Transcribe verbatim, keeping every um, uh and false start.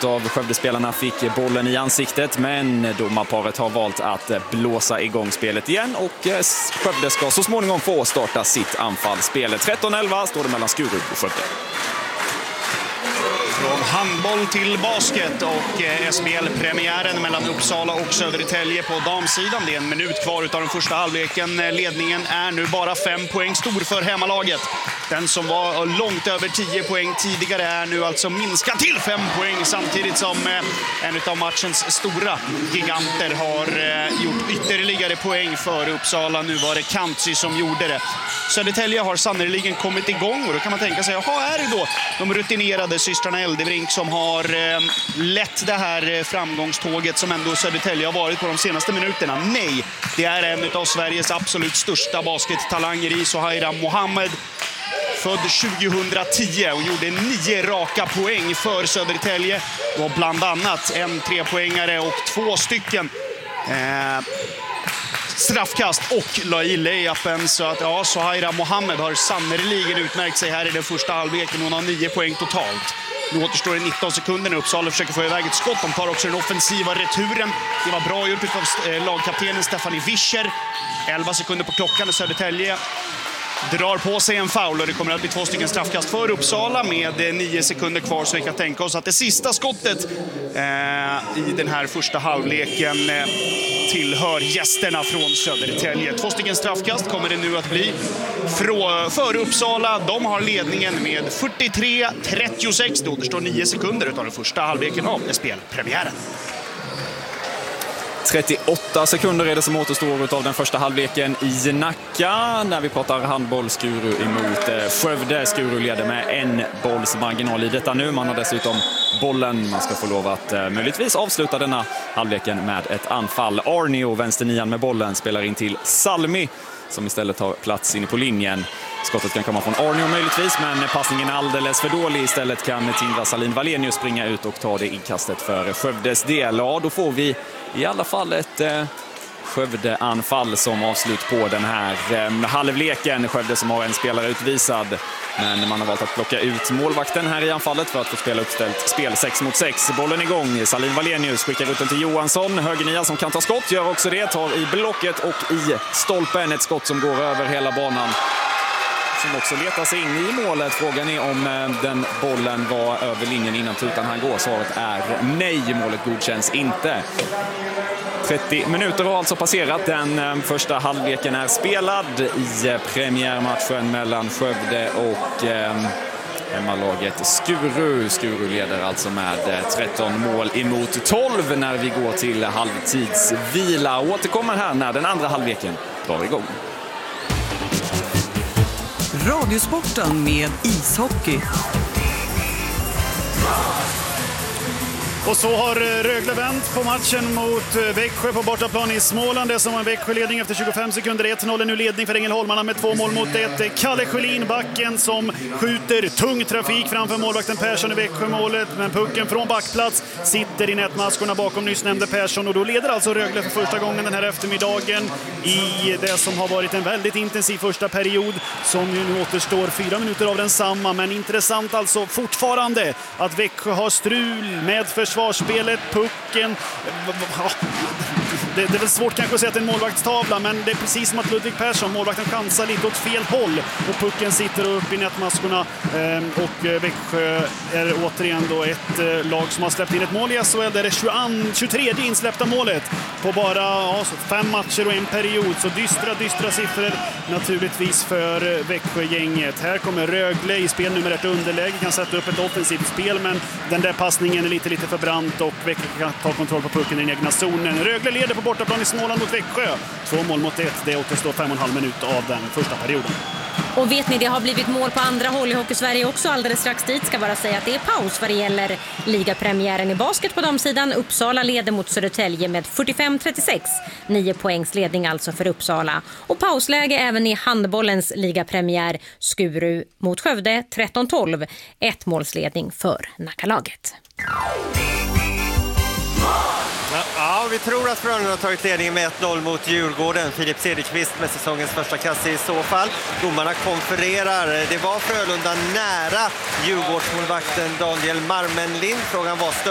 ett av Skövdespelarna fick bollen i ansiktet, men domarparet har valt att blåsa igång spelet igen och Skövde ska så småningom få starta sitt anfall. Spelet tretton elva står det mellan Skuru och Skövde. Från handboll till basket och S B L-premiären mellan Uppsala och Södertälje på damsidan. Det är en minut kvar av den första halvleken. Ledningen är nu bara fem poäng stor för hemmalaget. Den som var långt över tio poäng tidigare är nu alltså minskat till fem poäng, samtidigt som en av matchens stora giganter har gjort ytterligare poäng för Uppsala. Nu var det Kantzy som gjorde det. Södertälje har sannoliken kommit igång och då kan man tänka sig, jaha, är det då de rutinerade systrarna Eldebrink som har eh, lett det här framgångståget som ändå Södertälje har varit på de senaste minuterna? Nej, det är en av Sveriges absolut största baskettalanger i Sohaira Mohammed. Född tjugohundratio och gjorde nio raka poäng för Södertälje. Och bland annat en trepoängare och två stycken eh, straffkast och la i layupen, så att ja, Sohaira Mohammed har sannoliken utmärkt sig här i den första halvleken. Hon har nio poäng totalt. Nu återstår det nitton sekunder när Uppsala försöker få iväg ett skott. De tar också den offensiva returen. Det var bra gjort av lagkaptenen Stephanie Fischer. elva sekunder på klockan och Södertälje drar på sig en foul och det kommer att bli två stycken straffkast för Uppsala med nio sekunder kvar, så vi kan tänka oss att det sista skottet eh, i den här första halvleken eh, tillhör gästerna från Södertälje. Två stycken straffkast kommer det nu att bli för Uppsala. De har ledningen med fyrtiotre trettiosex. Det återstår nio sekunder av den första halvleken av S B L-premiären. trettioåtta sekunder är det som återstår av den första halvleken i Nacka när vi pratar handboll. Skuru emot Skövde. Skuru leder med en bolls marginal i detta nu. Man har dessutom bollen. Man ska få lov att eh, möjligtvis avsluta denna halvleken med ett anfall. Arnio, vänsternian med bollen, spelar in till Salmi som istället tar plats inne på linjen. Skottet kan komma från Arnio möjligtvis, men passningen är alldeles för dålig. Istället kan Tindra Salin Valenius springa ut och ta det inkastet för Skövdes del. Ja, då får vi i alla fall ett eh, Skövde-anfall som avslut på den här eh, halvleken. Skövde som har en spelare utvisad, men man har valt att plocka ut målvakten här i anfallet för att få spela uppställt spel sex mot sex. Bollen igång. Salin Valenius skickar ut den till Johansson. Högernia som kan ta skott, gör också det. Tar i blocket och i stolpen. Ett skott som går över hela banan, som också letar sig in i målet. Frågan är om den bollen var över linjen innan tutan han går. Svaret är nej, målet godkänns inte. trettio minuter har alltså passerat. Den första halvleken är spelad i premiärmatchen mellan Skövde och eh, hemmalaget Skuru. Skuru leder alltså med tretton mål emot tolv när vi går till halvtidsvila. Återkommer här när den andra halvleken drar igång. Radiosporten med ishockey. Och så har Rögle vänt på matchen mot Växjö på bortaplan i Småland. Det som var en Växjö-ledning efter tjugofem sekunder. ett noll nu ledning för Ängelholmarna med två mål mot ett. Kalle Sjölin, backen, som skjuter tung trafik framför målvakten Persson i Växjö-målet. Men pucken från backplats sitter i nätmaskorna bakom nyss nämnde Persson. Och då leder alltså Rögle för första gången den här eftermiddagen i det som har varit en väldigt intensiv första period. Som ju nu återstår fyra minuter av densamma. Men intressant alltså fortfarande att Växjö har strul med försvar. Försvarsspelet, pucken. Det, det är väl svårt kanske att säga att det är en målvaktstavla, men det är precis som att Ludvig Persson, målvakten, chansar lite åt fel håll och pucken sitter upp i nätmaskorna. Och Växjö är återigen då ett lag som har släppt in ett mål i S H L. Det är det tjugotredje insläppta målet på bara ja, fem matcher och en period. Så dystra, dystra siffror naturligtvis för Växjö-gänget. Här kommer Rögle i spel nummer ett underläge, kan sätta upp ett offensivt spel, men den där passningen är lite, lite för brant och Växjö kan ta kontroll på pucken i den egna zonen. Rögle leder på bortaplan i Småland mot Växjö. Två mål mot ett. Det återstår fem och en halv minut av den första perioden. Och vet ni, det har blivit mål på andra håll i Hockey Sverige också alldeles strax dit. Ska bara säga att det är paus vad det gäller ligapremiären i basket på damsidan. Uppsala leder mot Södertälje med fyrtiofem trettiosex. Nio poängs ledning alltså för Uppsala. Och pausläge även i handbollens ligapremiär. Skuru mot Skövde tretton tolv. Ett målsledning för Nackalaget. Ja, vi tror att Frölunda har tagit ledningen med ett noll mot Djurgården. Filip Cederqvist med säsongens första kasse i så fall. Domarna konfererar. Det var Frölunda nära Djurgårdsmålvakten Daniel Marmenlind. Frågan var stö-